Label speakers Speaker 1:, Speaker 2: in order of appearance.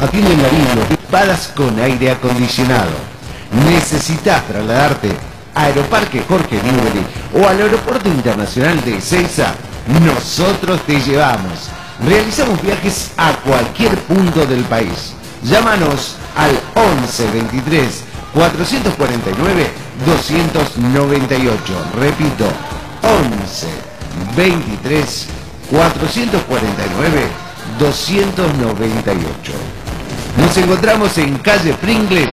Speaker 1: Atienden Larillo, equipadas con aire acondicionado. ¿Necesitas trasladarte a Aeroparque Jorge Newbery o al Aeropuerto Internacional de Ezeiza? Nosotros te llevamos. Realizamos viajes a cualquier punto del país. Llámanos al 11 23 449 298. Repito, 11 23 449 298. Nos encontramos en calle Pringles